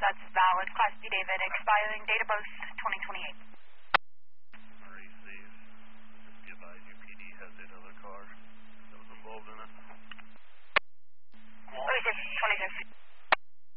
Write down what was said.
That's valid. Class B, David. Expiring date of birth 2028.